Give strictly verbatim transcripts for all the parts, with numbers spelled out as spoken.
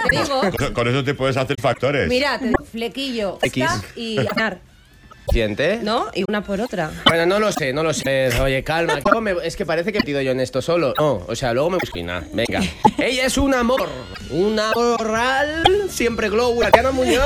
digo. Con, con eso te puedes hacer factores. Mira, te flequillo X. esta y ganar, ¿Siente? ¿no? Y una por otra. Bueno, no lo sé, no lo sé. Oye, calma. Luego me- es que parece que he metido yo en esto solo. No, o sea, luego me busco y nada. Venga. Ella es un amor. Un amor real. Siempre glow. Tatiana Muñoz.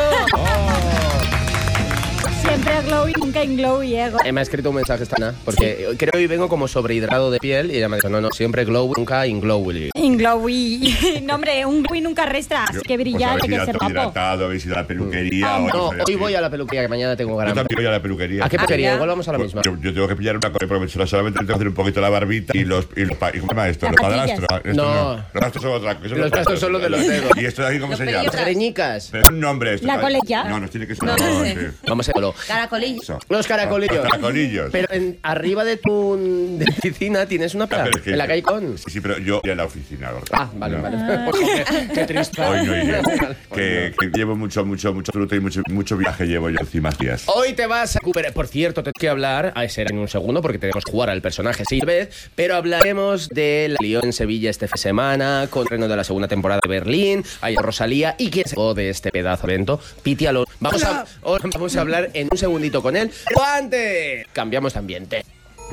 Siempre glowy, nunca in glowy, ego. Eh, me ha escrito un mensaje esta Ana, porque creo que hoy vengo como sobrehidratado de piel y ella me ha dicho, no, no, siempre glow, nunca in glowy. In glowy. No, hombre, un glowy nunca resta. Así que brillar, Pues hay que habéis ser ido guapo. hidratado, habéis ido a la peluquería. Mm. o No, no sé, hoy voy a la peluquería, que mañana tengo Yo ganas. también voy a la peluquería. ¿A qué peluquería? ya. Igual vamos a la misma. Yo, yo tengo que pillar una cosa, porque solamente tengo que hacer un poquito la barbita y los, y los pa- ¿y ¿cómo se llama esto? Las Los patillas. padrastros. Esto No. Los padrastros son otra cosa. Los padrastros son los de los dedos. ¿Y esto de aquí cómo Los se pelillos. llama? Greñicas. Pero es un nombre esto. ¿La ¿sabes? colegia? No, nos tiene que ser. No, no sé. sí. Vamos a verlo. Caracolillo. Eso. Los caracolillos. Los caracolillos. Pero en- arriba de tu de tu oficina tienes una Ah, plaza. pero es que- En la calle con. Sí, sí, pero yo voy a la oficina ahora. Ah, vale, No. vale. Qué, qué triste. Hoy no iré. que, que llevo mucho, mucho, mucho fruto y mucho, mucho viaje llevo yo encima, tías. Hoy te vas a recuperar. Por cierto, tengo que hablar, a ese en un segundo, porque tenemos que jugar al personaje sí vez, pero hablaremos de la Lión en Sevilla este fin de semana, con el estreno de la segunda temporada de Berlín, hay Rosalía y quién se va de este pedazo de evento, Piti Alonso. Vamos a, ahora vamos a hablar en un segundito con él. Pero antes, cambiamos de ambiente.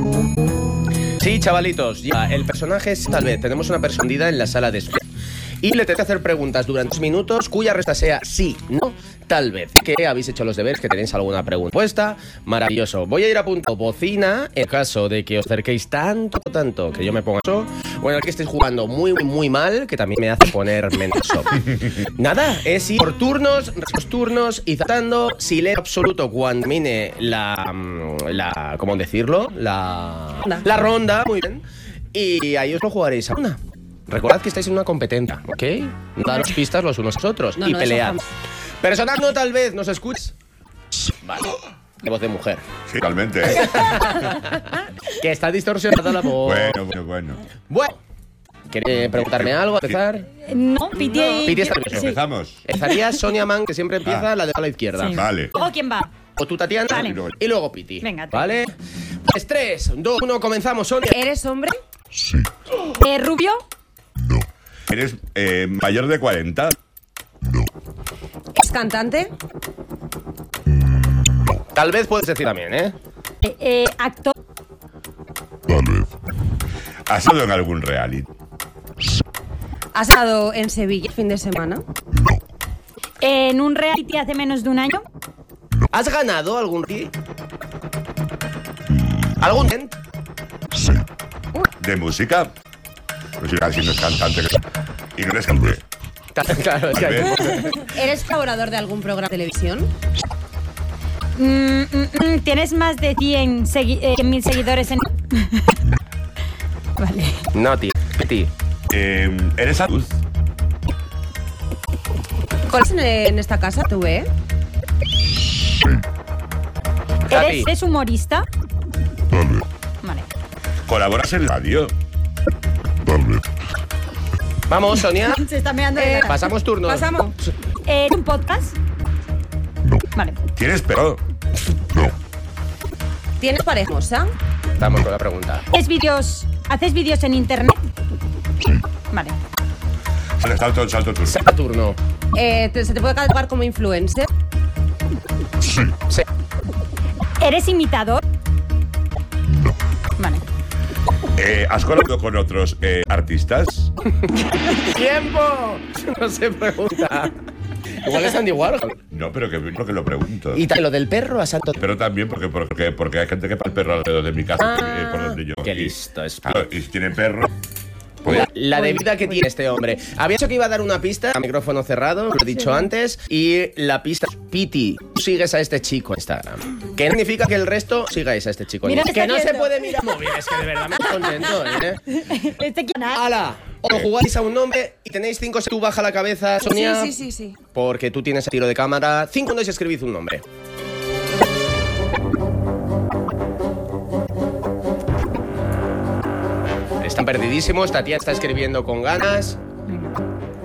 Sí, chavalitos, ya, el personaje es tal vez. Tenemos una persona hundida en la sala de espera. Y le tengo que hacer preguntas durante dos minutos cuya respuesta sea sí, no, tal vez. Que habéis hecho los deberes, que tenéis alguna pregunta puesta. Maravilloso. Voy a ir a punto bocina en caso de que os acerquéis tanto, tanto, que yo me ponga eso. O en el que estéis jugando muy, muy, muy mal, que también me hace poner menso. Nada, es ir por turnos, los turnos y tratando silencio absoluto cuando termine la, la, ¿cómo decirlo? La, Ronda. la ronda, muy bien. Y ahí os lo jugaréis a una. Recordad que estáis en una competencia, ¿ok? No daros pistas los unos a los otros No, y no, eso pelead. jamás. Personaje no tal vez, ¿nos escuchas? Vale. De voz de mujer. Sí, totalmente. ¿eh? Que está distorsionada la voz. Bueno, bueno, bueno. Bueno. ¿Queréis preguntarme algo a empezar? No, Piti. Piti está nervioso. Sí. Empezamos. Empezaría Sonia Man, que siempre empieza Ah. la de a la izquierda. Sí. Vale. Luego, ¿quién va? O tú, Tatiana, Vale. y luego Piti. Venga, tú. ¿Vale? Pues tres, dos, uno, comenzamos, Sonia. ¿Eres hombre? Eh, ¿Rubio? ¿Eres eh, mayor de cuarenta? ¿Es cantante? Tal vez puedes decir también, ¿eh? Eh, eh, ¿Actor? ¿Has estado en algún reality? ¿Has estado en Sevilla el fin de semana? ¿En un reality hace menos de un año? ¿Has ganado algún ti? ¿Algún tent? ¿De música? Pues si no es cantante. Y no eres cantante. Claro, es que hay- ¿Eres colaborador de algún programa de televisión? Mm, mm, mm, ¿Tienes más de cien mil seguidores en...? Vale. No, tío. Piti. Eh, ¿Eres salud? ¿Cuál es en, en esta casa, tú, eh? Tati. ¿Eres humorista? Vale. ¿Colaboras en radio? Vamos, Sonia. Se está mirando de Eh, la- Pasamos turno. Pasamos. Eh, ¿Un podcast? Vale. ¿Tienes perro? ¿Tienes parejosa? Estamos con la pregunta. ¿Es vídeos? ¿Haces vídeos en internet? Vale. Se le salto, salto tú. Saca turno. Eh, te- ¿Se te puede catalogar como influencer? Sí. ¿Eres imitador? Vale. Eh, ¿Has colaborado con otros eh, artistas? ¡Tiempo! No se pregunta. Igual es Andy Warhol. No, pero que, porque lo pregunto. Y tal, lo del perro a santo. Pero también porque, porque, porque hay gente que para el perro alrededor de mi casa, eh, por donde yo. Qué y- listo es. Claro, y si tiene perro, pues La, la de vida que tiene este hombre. Había dicho que iba a dar una pista, a micrófono cerrado, lo he dicho antes, y la pista es Piti, tú sigues a este chico en Instagram. Que no significa que el resto sigáis a este chico en Mira, Instagram. Que no está se viendo. puede mirar móvil, es que de verdad me estoy contento, ¿eh? ¿Este quién es? ¡Hala! O jugáis a un nombre y tenéis cinco segundos. Tú baja la cabeza, Sonia. Sí, sí, sí, sí. Porque tú tienes el tiro de cámara. Cinco segundos y escribid un nombre. Están perdidísimos. Tatiana está escribiendo con ganas.